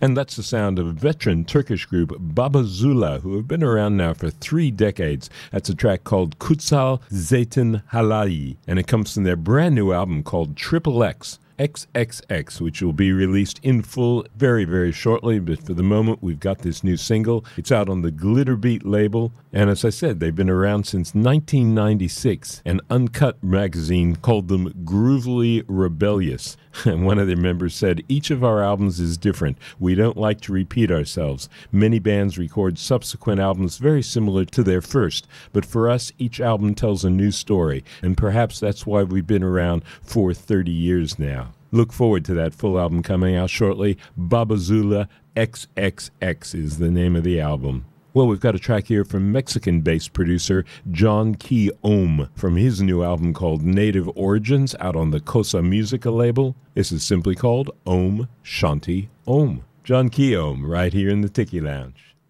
And that's the sound of veteran Turkish group Baba Zula, who have been around now for 3 decades. That's a track called Kutsal Zeytin Halai, and it comes from their brand new album called Triple X. XXX, which will be released in full very, very shortly. But for the moment, we've got this new single. It's out on the Glitterbeat label. And as I said, they've been around since 1996. An Uncut magazine called them Groovily Rebellious. And one of their members said, "Each of our albums is different. We don't like to repeat ourselves. Many bands record subsequent albums very similar to their first. But for us, each album tells a new story. And perhaps that's why we've been around for 30 years now." Look forward to that full album coming out shortly. Baba Zula XXX is the name of the album. Well, we've got a track here from Mexican-based producer John Key Ohm from his new album called Native Origins out on the Cosa Musica label. This is simply called Om Shanti Om. John Key Ohm right here in the Tiki Lounge.